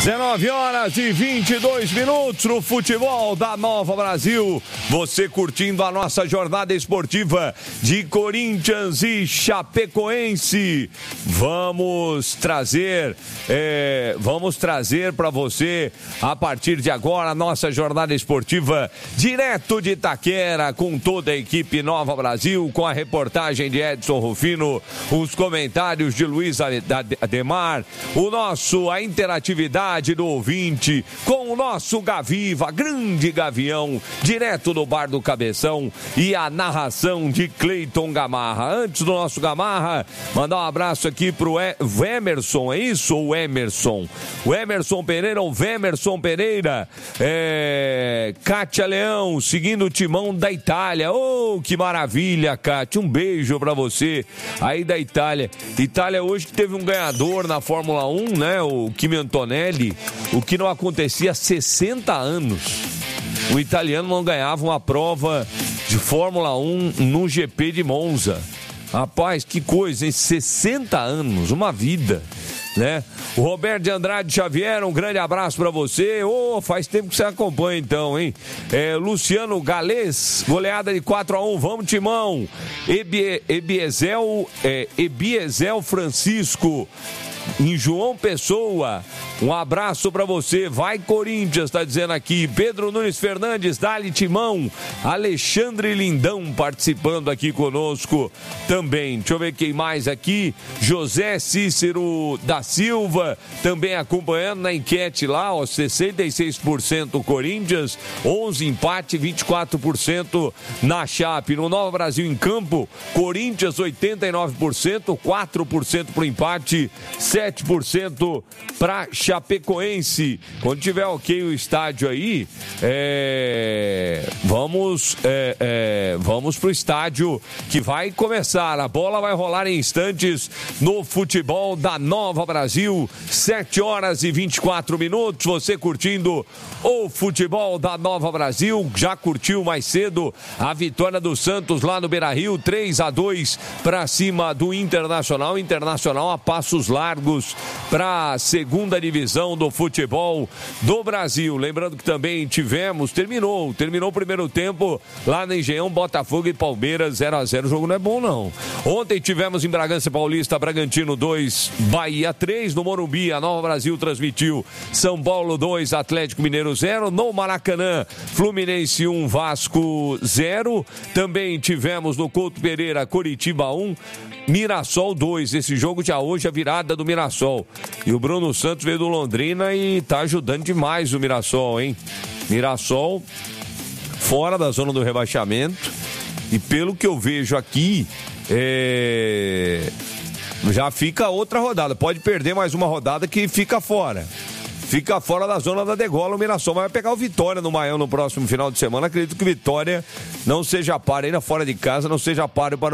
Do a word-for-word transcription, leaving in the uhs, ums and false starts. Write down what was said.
dezenove horas e vinte e dois minutos no futebol da Nova Brasil. Você curtindo a nossa jornada esportiva de Corinthians e Chapecoense. Vamos trazer, é, vamos trazer para você a partir de agora a nossa jornada esportiva direto de Itaquera com toda a equipe Nova Brasil, com a reportagem de Edson Rufino, os comentários de Luiz Ademar, o nosso a interatividade do ouvinte com o nosso Gaviva, grande Gavião, direto do Bar do Cabeção, e a narração de Cleiton Gamarra. Antes do nosso Gamarra, mandar um abraço aqui pro Emerson, é isso? Ou Emerson? O Emerson Pereira, o Emerson Pereira, é... Kátia Leão, seguindo o timão da Itália. Oh, que maravilha, Kátia, um beijo pra você aí da Itália. Itália hoje que teve um ganhador na Fórmula um, né, o Kimi Antonelli, o que não acontecia há sessenta anos. O italiano não ganhava uma prova de Fórmula um no G P de Monza. Rapaz, que coisa, hein? sessenta anos, uma vida, né? O Roberto de Andrade Xavier, um grande abraço pra você. Ô, oh, faz tempo que você acompanha então, hein? É, Luciano Galês, goleada de quatro a um, vamos Timão. Ebie, Ebiezel, é, Ebiezel Francisco, em João Pessoa, um abraço pra você. Vai Corinthians, tá dizendo aqui. Pedro Nunes Fernandes, Dali Timão. Alexandre Lindão participando aqui conosco também. Deixa eu ver quem mais aqui. José Cícero da Silva também acompanhando na enquete lá, ó, sessenta e seis por cento Corinthians, onze empate, vinte e quatro por cento na Chape. No Nova Brasil em campo, Corinthians oitenta e nove por cento, quatro por cento pro empate, sete por cento para Chapecoense. Quando tiver ok o estádio aí, é... vamos é, é... vamos pro estádio que vai começar. A bola vai rolar em instantes no futebol da Nova Brasil. sete horas e vinte e quatro minutos. Você curtindo o futebol da Nova Brasil. Já curtiu mais cedo a vitória do Santos lá no Beira-Rio, três a dois para cima do Internacional. Internacional a passos largos para a segunda divisão do futebol do Brasil. Lembrando que também tivemos, terminou, terminou o primeiro tempo lá na Engenhão, Botafogo e Palmeiras zero a zero. O jogo não é bom não. Ontem tivemos em Bragança Paulista, Bragantino dois, Bahia três. No Morumbi, a Nova Brasil transmitiu São Paulo dois, Atlético Mineiro zero. No Maracanã, Fluminense um, Vasco zero. Também tivemos no Couto Pereira, Coritiba um, Mirassol dois. Esse jogo já hoje a virada do Mirassol. E o Bruno Santos veio do Londrina e tá ajudando demais o Mirassol, hein? Mirassol fora da zona do rebaixamento. E pelo que eu vejo aqui, é... já fica outra rodada. Pode perder mais uma rodada que fica fora. Fica fora da zona da degola. O Mirassol vai pegar o Vitória no Maião no próximo final de semana. Acredito que o Vitória não seja páreo, ainda fora de casa, não seja páreo para